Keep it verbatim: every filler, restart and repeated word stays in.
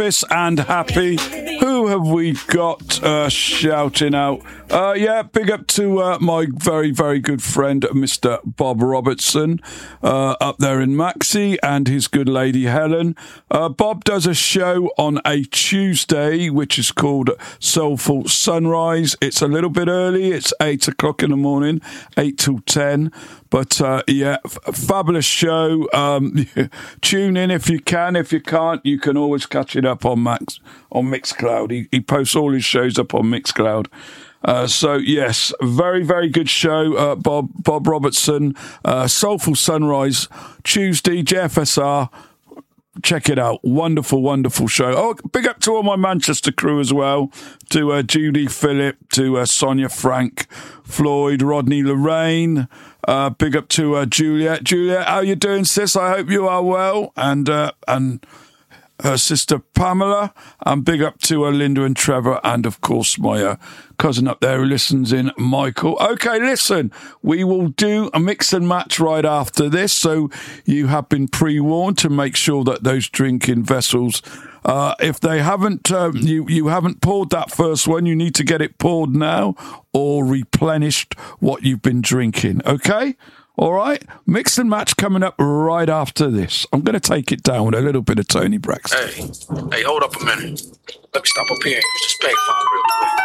Nervous and happy. Who have we got uh, shouting out? Uh, yeah, big up to uh, my very, very good friend, Mister Bob Robertson, uh, up there in Maxi, and his good lady, Helen. Uh, Bob does a show on a Tuesday, which is called Soulful Sunrise. It's a little bit early. It's eight o'clock in the morning, eight till ten. But, uh, yeah, f- fabulous show. Um, tune in if you can. If you can't, you can always catch it up on Max on Mixcloud. He, he posts all his shows up on Mixcloud. Uh, so, yes, very, very good show, uh, Bob Bob Robertson. Uh, Soulful Sunrise, Tuesday, J F S R. Check it out. Wonderful, wonderful show. Oh, big up to all my Manchester crew as well. To uh, Judy Phillip, to uh, Sonia Frank, Floyd, Rodney Lorraine. Uh, big up to uh, Juliet. Juliet, how you doing, sis? I hope you are well. And uh, and her sister Pamela. And big up to uh, Linda and Trevor. And, of course, my uh, cousin up there who listens in, Michael. Okay, listen, we will do a mix and match right after this. So you have been pre-warned to make sure that those drinking vessels, uh, if they haven't, uh, you, you haven't poured that first one, you need to get it poured now or replenished what you've been drinking. Okay? All right, mix and match coming up right after this. I'm going to take it down with a little bit of Tony Braxton. Hey, hey, hold up a minute. Let me stop up here and use the spec file real quick.